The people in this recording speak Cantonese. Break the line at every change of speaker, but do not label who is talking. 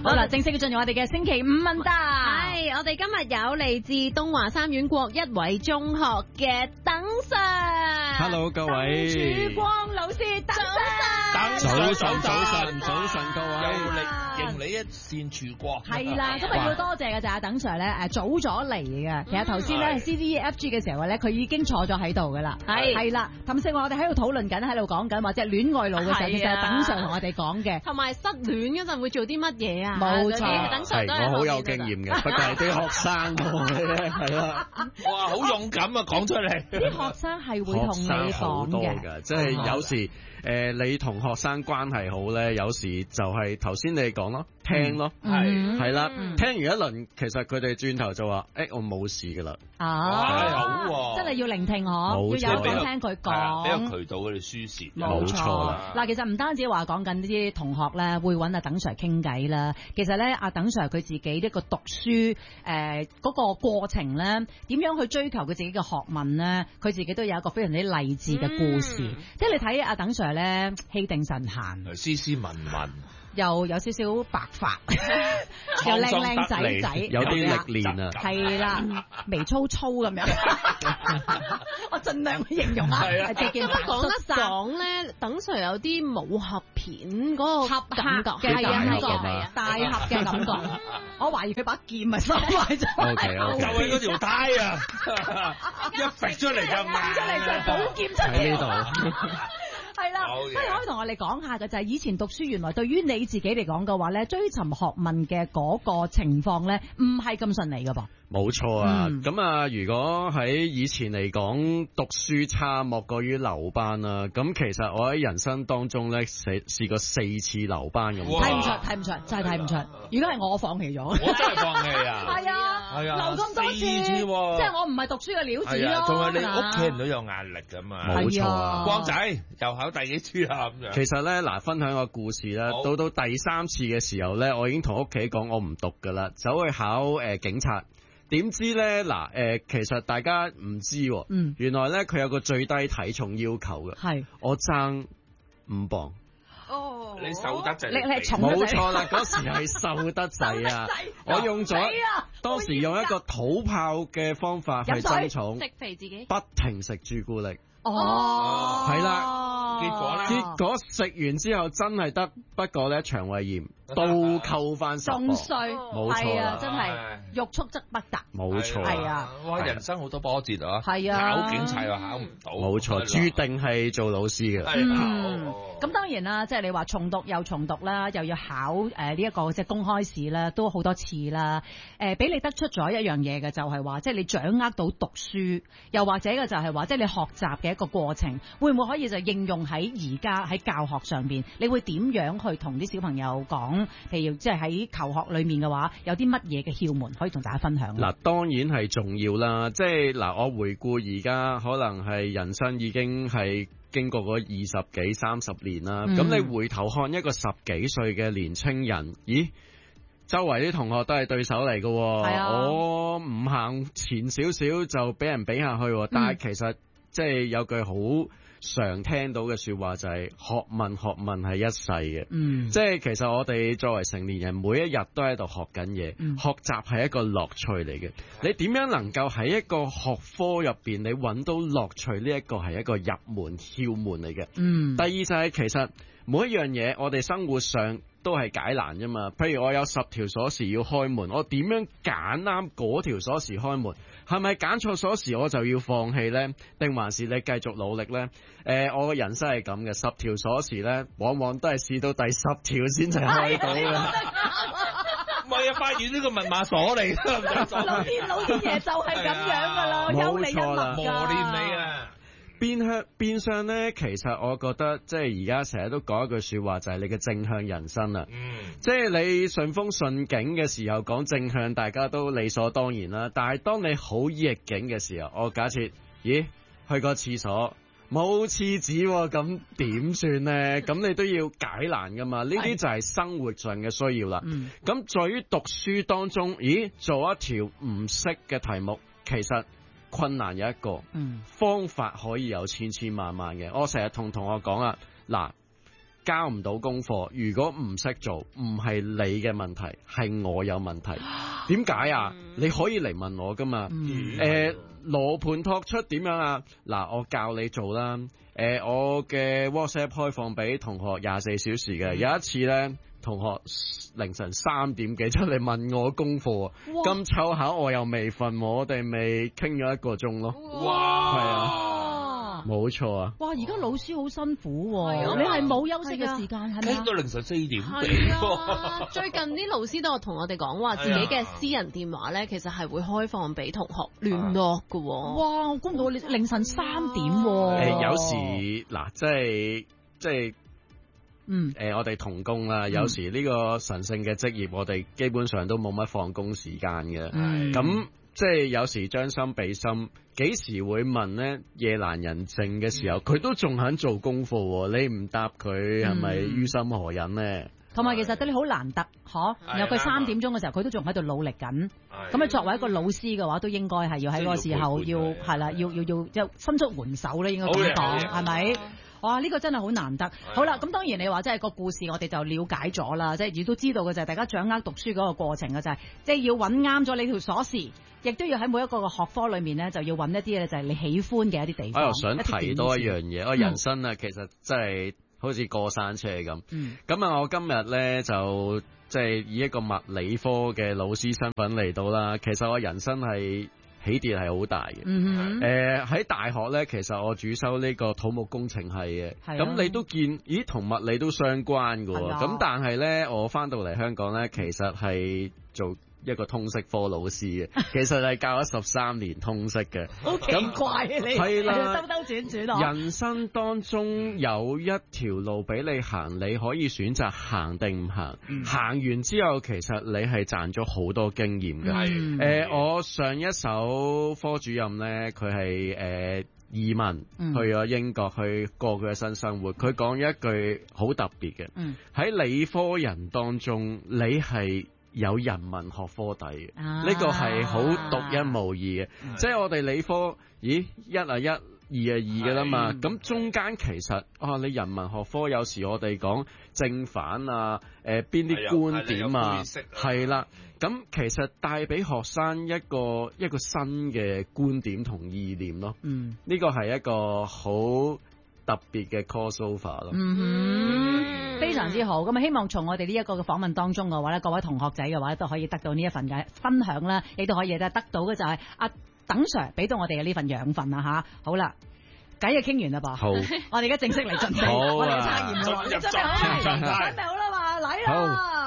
好啦，正式進入我哋嘅星期五問答。
係，我哋今日有嚟自東華三院國一偉中學嘅鄧 Sir。
Hello 各位。
鄧曙光老師，鄧 Sir。
早晨各位。
有力迎你一線曙光。
係啦，今日要多謝嘅就係鄧 Sir 咧，早咗嚟嘅。其實頭先咧 CDFG 嘅時候咧，佢已經坐咗喺度噶啦。係啦，琴日我哋喺度討論緊，喺度講緊或者戀愛路嘅時候，其實係鄧 Sir 同我哋講嘅。
同埋失戀嗰陣會做啲乜嘢啊？
冇錯，
鄧 Sir 都係
我好有經驗嘅，不過係啲學生係啦。
哇，好勇敢啊，講出嚟。
啲學生係會同你講嘅，
即係有時你同學生關係好咧，有時就係頭先你講咯，聽咯，係啦，聽完一輪，其實佢哋轉頭就話：我冇事噶啦。
好，
真係要聆聽我，要有個聽佢講，
俾個渠道佢哋抒泄。
冇錯啦。嗱，其實唔單止話講緊呢啲同學咧，會揾阿鄧 Sir 傾偈啦。其實咧，阿鄧 Sir 佢自己呢個讀書嗰個過程咧，點樣去追求佢自己嘅學問咧？佢自己都有一個非常之勵志嘅故事。即係你睇阿鄧 Sir 咧，氣定神閒，
斯斯文文。
又有少少白髮，又靚仔仔，
有啲歷練啊，
係啦，眉粗粗咁樣。我盡量去形容啊，係件白
講得講咧，鄧 Sir 有啲武俠片嗰個
俠
感覺
嘅感覺，大俠嘅感覺。我懷疑佢把劍咪收埋咗。
就係嗰條呔啊，一揈出嚟就
出嚟就寶劍出嚟
喺呢度。
係啦，不如可以同我哋講下嘅就係以前讀書，原來對於你自己嚟講嘅話咧，追尋學問嘅嗰個情況咧，唔係咁順利㗎噃。
冇錯啊，咁如果喺以前嚟講，讀書差莫過於留班啦。咁其實我喺人生當中咧，試過4次留班咁。
睇唔出，真係睇唔出。如果係我放棄咗，
我真係放棄啊！
係啊，留咁多次，即係我唔係讀書嘅料子咯。
同埋你屋企人都有壓力㗎嘛。
冇錯啊，
光仔又考第幾次啊？咁樣。
其實咧，嗱，分享個故事啦。到第3次嘅時候咧，我已經同屋企講我唔讀㗎啦，走去考警察。點知咧嗱其實大家唔知原來咧佢有個最低體重要求嘅，係我爭5磅。
哦，你瘦得滯，
你係重
冇錯啦，嗰時係瘦得滯啊！我用咗當時用一個土炮嘅方法去增重，
食肥自己，
不停食朱古力。
哦，
係啦，結果食完之後真係得，不過咧腸胃炎都扣翻10磅，
仲衰，
冇錯
啊，真係欲速則不達，
冇錯，
係啊，
哇，人生好多波折啊，
係啊，
考警察又考唔到，
冇錯，注定係做老師嘅。
咁當然啦，即係你話重讀又重讀啦，又要考呢一個即係公開試啦，都好多次啦。俾你得出咗一樣嘢嘅就係話，即係你掌握到讀書，又或者嘅就係話，即係你學習嘅一個過程，會唔會可以就應用喺而家喺教學上邊？你會點樣去同啲小朋友講？譬如即係喺求學裏面嘅話，有啲乜嘢嘅竅門可以同大家分享？
嗱，當然係重要啦。即係嗱，我回顧而家可能係人生已經係經過嗰20幾30年啦。咁你回頭看一個10幾歲嘅年青人，咦？周圍啲同學都係對手嚟嘅，我唔行前少少就俾人比下去。但係其實即係有句好常聽到嘅說話就係學問係一世嘅。即係其實我哋作為成年人，每一日都喺度學緊嘢，學習係一個樂趣嚟嘅。你點樣能夠喺一個學科入邊你揾到樂趣？呢一個係一個入門竅門嚟嘅。第二就係其實每一樣嘢我哋生活上都係解難啫嘛。譬如我有10條鎖匙要開門，我點樣揀啱嗰條鎖匙開門？係咪揀錯鎖匙我就要放棄呢？定還是你繼續努力呢？我嘅人生係咁嘅，10條鎖匙呢，往往都係試到第10條先至開到嘅。
唔係啊，發現呢個密碼鎖嚟㗎。
老天爺就係咁樣㗎啦，優你一脈㗎，
磨練你啊！
變相呢，其實我覺得即係而家成日都講一句說話，就係你嘅正向人生啦。即係你順風順景嘅時候講正向，大家都理所當然啦。但係當你好逆境嘅時候，我假設，咦，去個廁所冇廁紙喎，咁點算呢？咁你都要解難噶嘛？呢啲就係生活上嘅需要啦。咁在於讀書當中，咦，做一條唔識嘅題目，其實困難有一個，方法可以有千千萬萬嘅。我成日同同學講啊，嗱， 交唔到功課，如果唔識做，唔係你嘅問題，係我有問題。點解啊？你可以嚟問我噶嘛？羅盤托出點樣啊？嗱，我教你做啦。我嘅 WhatsApp 開放俾同學24小時嘅。有一次咧，同學凌晨3點幾出嚟問我功課，咁湊巧我又未瞓，我哋咪傾咗1個鐘咯。
哇！
係啊，冇錯啊。
哇！而家老師好辛苦喎，
係啊
你係冇休息嘅時間係咪啊
傾？到凌晨4點
係
幾
啊，最近啲老師都有同我哋講話，自己嘅私人電話咧，其實係會開放俾同學聯絡㗎喎。
哇！我估唔到你凌晨3點喎。
有時嗱，即係。我哋同工啦，有時呢個神聖嘅職業，我哋基本上都冇乜放工時間嘅。咁即係有時將心比心，幾時會問呢？夜闌人靜嘅時候，佢都仲肯做功課喎。你唔答佢，係咪於心何忍呢？
同埋其實對你好難得，嗬。然後佢3點鐘嘅時候，佢都仲喺度努力緊。咁啊，作為一個老師嘅話，都應該係要喺嗰個時候要係啦，要伸出援手咧，應該咁講，係咪？哇！呢個真係好難得。好啦，咁當然你話即係個故事，我哋就了解咗啦，即係亦都知道嘅就係大家掌握讀書嗰個過程嘅就係，即係要揾啱咗你條鎖匙，亦都要喺每一個學科裏面咧，就要揾一啲咧就係你喜歡嘅一啲地方。
我又想提多一樣嘢，我人生啊，其實真係好似過山車咁。咁啊，我今日咧就即係以一個物理科嘅老師身份嚟到啦。其實我人生係起跌係好大嘅。喺大學咧，其實我主修呢個土木工程系嘅。咁你都見，咦，同物理都相關㗎喎。咁但係咧，我翻到嚟香港咧，其實係做一個通識科老師嘅，其實係教咗13年通識嘅。
好奇怪啊你！
係啦，
兜兜轉轉啊！
人生當中有一條路俾你行，你可以選擇行定唔行。行完之後，其實你係賺咗好多經驗嘅。我上一手科主任咧，佢係移民去咗英國去過佢嘅新生活。佢講一句好特別嘅，喺理科人當中，你係有人文學科底嘅，呢個係好獨一無二嘅。即係我哋理科，咦，1啊1，2啊2嘅啦嘛。咁中間其實你人文學科有時我哋講正反啊，邊啲觀點啊，係啦。咁其實帶俾學生一個新嘅觀點同意念咯。呢個係一個好特別嘅 crossover 咯。
非常之好。咁啊，希望從我哋呢一個嘅訪問當中嘅話咧，各位同學仔嘅話咧都可以得到呢一份嘅分享啦，亦都可以得到嘅就係阿鄧 Sir 俾到我哋嘅呢份養分啦吓。好啦，偈就傾完啦噃。好，我哋而家正式嚟準備我哋嘅測驗啦。準備好啦嘛，嚟啦！